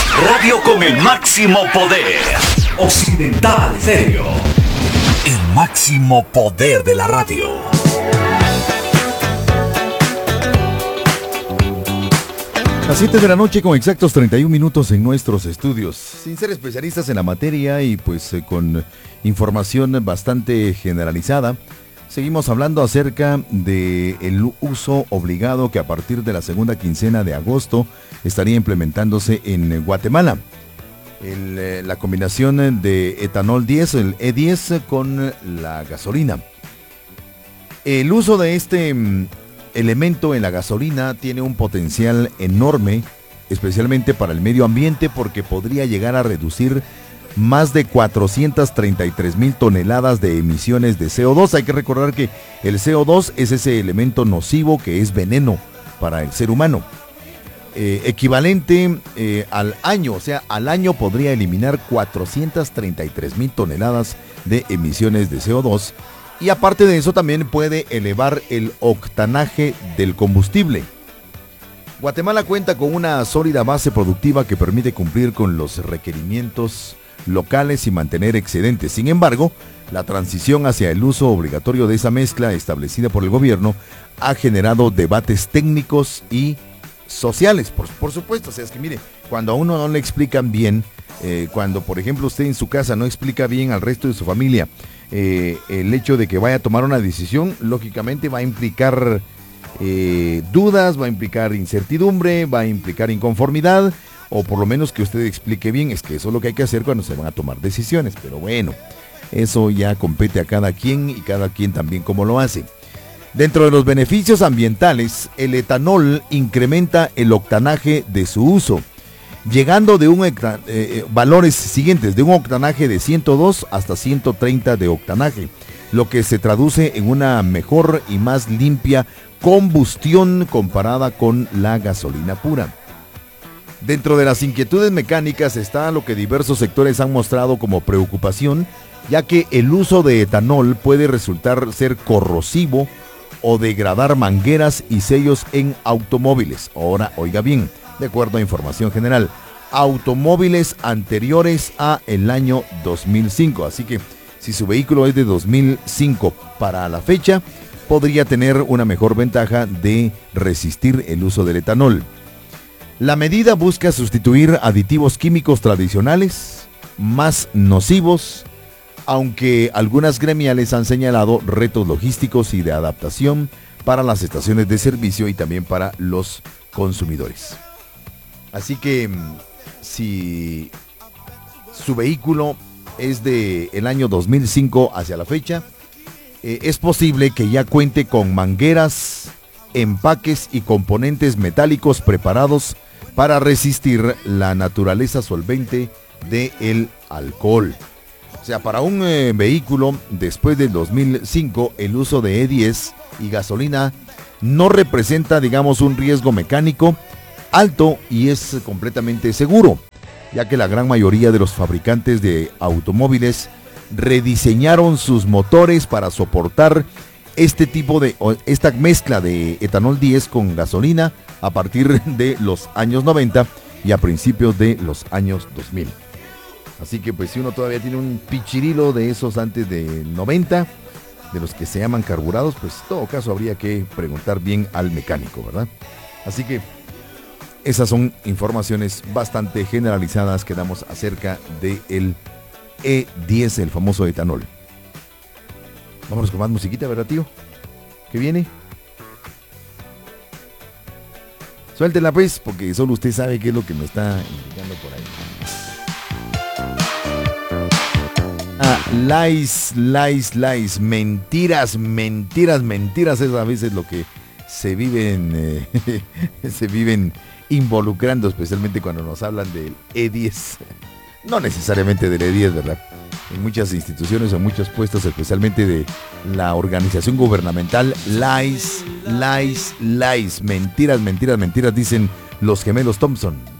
Radio con el máximo poder. Occidental Stereo. El máximo poder de la radio. Las 7 de la noche con exactos 31 minutos en nuestros estudios. Sin ser especialistas en la materia y pues con información bastante generalizada, seguimos hablando acerca del uso obligado que a partir de la segunda quincena de agosto estaría implementándose en Guatemala. La combinación de etanol 10, el E10, con la gasolina. El uso de este elemento en la gasolina tiene un potencial enorme, especialmente para el medio ambiente, porque podría llegar a reducir más de 433,000 toneladas de emisiones de CO2. Hay que recordar que el CO2 es ese elemento nocivo que es veneno para el ser humano. Equivalente al año, o sea, al año podría eliminar 433,000 toneladas de emisiones de CO2. Y aparte de eso también puede elevar el octanaje del combustible. Guatemala cuenta con una sólida base productiva que permite cumplir con los requerimientos locales y mantener excedentes. Sin embargo, la transición hacia el uso obligatorio de esa mezcla establecida por el gobierno ha generado debates técnicos y sociales, por supuesto. O sea, es que mire, cuando a uno no le explican bien, cuando por ejemplo usted en su casa no explica bien al resto de su familia el hecho de que vaya a tomar una decisión, lógicamente va a implicar dudas, va a implicar incertidumbre, va a implicar inconformidad, o por lo menos que usted explique bien, es que eso es lo que hay que hacer cuando se van a tomar decisiones. Pero bueno, eso ya compete a cada quien y cada quien también cómo lo hace. Dentro de los beneficios ambientales, el etanol incrementa el octanaje de su uso, llegando de valores siguientes, de un octanaje de 102 hasta 130 de octanaje, lo que se traduce en una mejor y más limpia combustión comparada con la gasolina pura. Dentro de las inquietudes mecánicas está lo que diversos sectores han mostrado como preocupación, ya que el uso de etanol puede resultar ser corrosivo o degradar mangueras y sellos en automóviles. Ahora, oiga bien, de acuerdo a información general, automóviles anteriores a el año 2005. Así que si su vehículo es de 2005 para la fecha, podría tener una mejor ventaja de resistir el uso del etanol. La medida busca sustituir aditivos químicos tradicionales, más nocivos, aunque algunas gremiales han señalado retos logísticos y de adaptación para las estaciones de servicio y también para los consumidores. Así que si su vehículo es del año 2005 hacia la fecha, es posible que ya cuente con mangueras, empaques y componentes metálicos preparados para resistir la naturaleza solvente del alcohol. O sea, para un vehículo después del 2005, el uso de E10 y gasolina no representa, digamos, un riesgo mecánico alto y es completamente seguro, ya que la gran mayoría de los fabricantes de automóviles rediseñaron sus motores para soportar esta mezcla de etanol 10 con gasolina a partir de los años 90 y a principios de los años 2000. Así que pues si uno todavía tiene un pichirilo de esos antes de 90, de los que se llaman carburados, pues en todo caso habría que preguntar bien al mecánico, ¿verdad? Así que esas son informaciones bastante generalizadas que damos acerca del E10, el famoso etanol. Vámonos con más musiquita, ¿verdad, tío? ¿Qué viene? Suéltela pues, porque solo usted sabe qué es lo que me está indicando por ahí. Lies, mentiras, es a veces lo que se viven involucrando, especialmente cuando nos hablan del E10. No necesariamente del E10, ¿verdad? En muchas instituciones o en muchos puestos, especialmente de la organización gubernamental, lies, mentiras, dicen los gemelos Thompson.